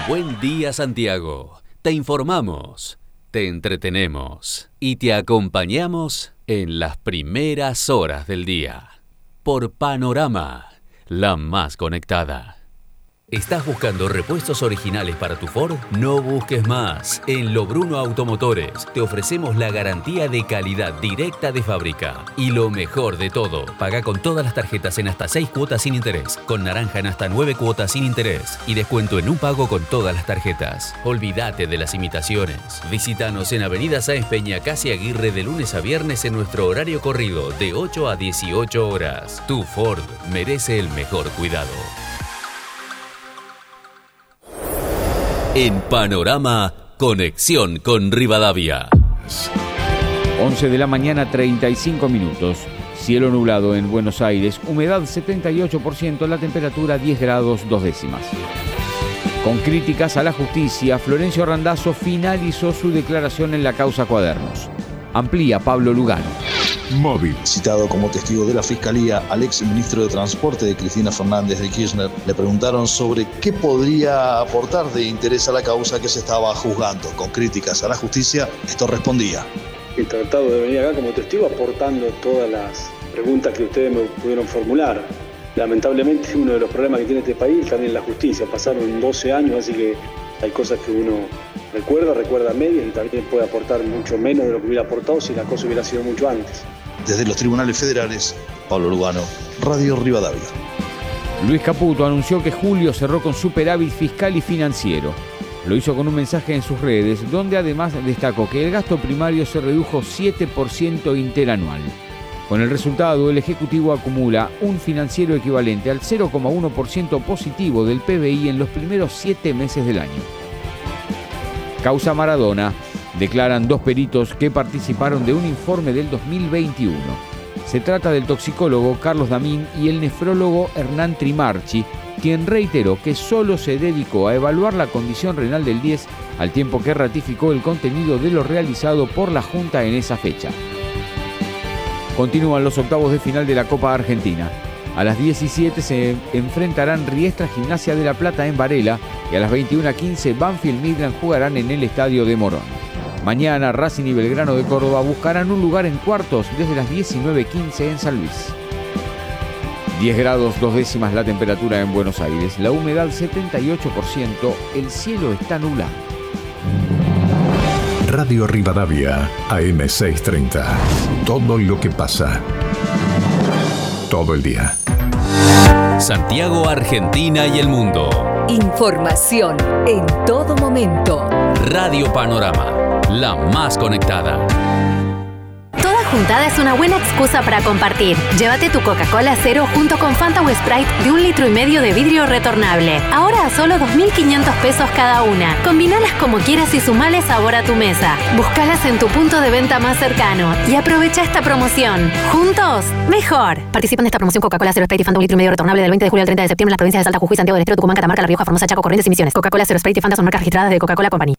Buen día, Santiago. Te informamos, te entretenemos y te acompañamos en las primeras horas del día. Por Panorama, la más conectada. ¿Estás buscando repuestos originales para tu Ford? No busques más. En Lo Bruno Automotores te ofrecemos la garantía de calidad directa de fábrica. Y lo mejor de todo, paga con todas las tarjetas en hasta 6 cuotas sin interés, con naranja en hasta 9 cuotas sin interés y descuento en un pago con todas las tarjetas. Olvídate de las imitaciones. Visítanos en Avenida Sáenz Peña, Casi Aguirre, de lunes a viernes en nuestro horario corrido de 8 a 18 horas. Tu Ford merece el mejor cuidado. En Panorama, conexión con Rivadavia. 11 de la mañana, 35 minutos. Cielo nublado en Buenos Aires, humedad 78%, la temperatura 10 grados 2 décimas. Con críticas a la justicia, Florencio Randazzo finalizó su declaración en la causa Cuadernos. Amplía Pablo Lugano. Móvil. Citado como testigo de la Fiscalía, al ex ministro de Transporte de Cristina Fernández de Kirchner, le preguntaron sobre qué podría aportar de interés a la causa que se estaba juzgando. Con críticas a la justicia, esto respondía. He tratado de venir acá como testigo aportando todas las preguntas que ustedes me pudieron formular. Lamentablemente, uno de los problemas que tiene este país también es la justicia. Pasaron 12 años, así que hay cosas que uno recuerda medias y también puede aportar mucho menos de lo que hubiera aportado si la cosa hubiera sido mucho antes. Desde los tribunales federales, Pablo Lugano, Radio Rivadavia. Luis Caputo anunció que julio cerró con superávit fiscal y financiero. Lo hizo con un mensaje en sus redes, donde además destacó que el gasto primario se redujo 7% interanual. Con el resultado, el Ejecutivo acumula un financiero equivalente al 0,1% positivo del PBI en los primeros 7 meses del año. Causa Maradona. Declaran 2 peritos que participaron de un informe del 2021. Se trata del toxicólogo Carlos Damín y el nefrólogo Hernán Trimarchi, quien reiteró que solo se dedicó a evaluar la condición renal del 10, al tiempo que ratificó el contenido de lo realizado por la Junta en esa fecha. Continúan los octavos de final de la Copa Argentina. A las 17 se enfrentarán Riestra Gimnasia de La Plata en Varela y a las 21:15 Banfield Midland jugarán en el Estadio de Morón. Mañana Racing y Belgrano de Córdoba buscarán un lugar en cuartos desde las 19:15 en San Luis. 10 grados 2 décimas la temperatura en Buenos Aires, la humedad 78%, el cielo está nublado. Radio Rivadavia, AM630. Todo lo que pasa. Todo el día. Santiago, Argentina y el mundo. Información en todo momento. Radio Panorama, la más conectada. Toda juntada es una buena excusa para compartir. Llévate tu Coca-Cola Cero junto con Fanta o Sprite de 1,5 litros de vidrio retornable. Ahora a solo 2.500 pesos cada una. Combinalas como quieras y sumale sabor a tu mesa. Búscalas en tu punto de venta más cercano y aprovecha esta promoción. Juntos, mejor. Participan de esta promoción Coca-Cola Cero Sprite y Fanta 1,5 litros retornable del 20 de julio al 30 de septiembre en las provincias de Salta, Jujuy, Santiago del Estero, Tucumán, Catamarca, La Rioja, Formosa, Chaco, Corrientes y Misiones. Coca-Cola Cero Sprite y Fanta son marcas registradas de Coca-Cola Company.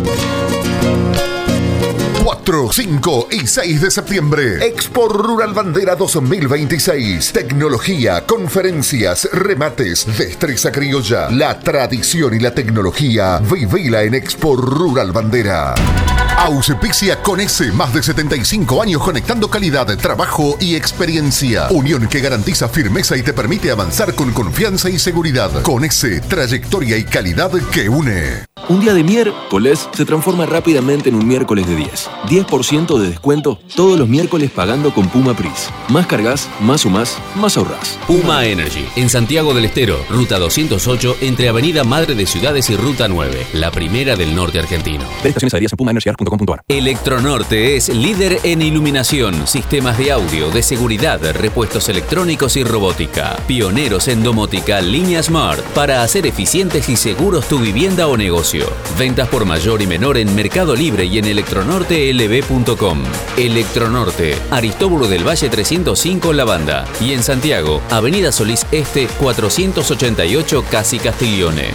4, 5 y 6 de septiembre. Expo Rural Bandera 2026. Tecnología, conferencias, remates, destreza criolla. La tradición y la tecnología. Vivila en Expo Rural Bandera. Auspicia con S, más de 75 años conectando calidad, trabajo y experiencia. Unión que garantiza firmeza y te permite avanzar con confianza y seguridad. Con S, trayectoria y calidad que une. Un día de miércoles se transforma rápidamente en un miércoles de 10. 10% de descuento todos los miércoles pagando con Puma Pris. Más cargas, más sumás, más ahorrás. Puma Energy, en Santiago del Estero, Ruta 208, entre Avenida Madre de Ciudades y Ruta 9, la primera del norte argentino. Prestaciones adheridas en pumaenergy.com.ar. Electronorte es líder en iluminación, sistemas de audio, de seguridad, repuestos electrónicos y robótica. Pioneros en domótica, línea Smart, para hacer eficientes y seguros tu vivienda o negocio. Ventas por mayor y menor en Mercado Libre y en electronortelb.com. Electronorte, Aristóbulo del Valle 305 La Banda. Y en Santiago, Avenida Solís Este 488 Casi Castiglione.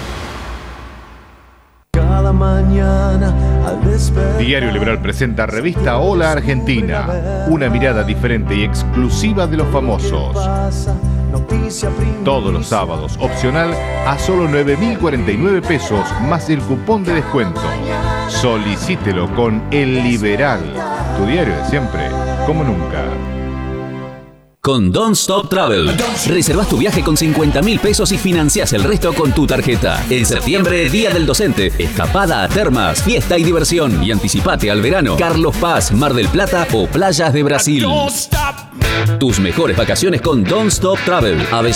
Cada mañana al despertar. Diario Liberal presenta revista Hola Argentina, una mirada diferente y exclusiva de los famosos. Todos los sábados, opcional a solo 9.049 pesos más el cupón de descuento. Solicítelo con El Liberal, tu diario de siempre, como nunca. Con Don't Stop Travel, reservas tu viaje con 50.000 pesos y financiás el resto con tu tarjeta. En septiembre, Día del Docente, escapada a termas, fiesta y diversión. Y anticipate al verano, Carlos Paz, Mar del Plata o playas de Brasil. Tus mejores vacaciones con Don't Stop Travel.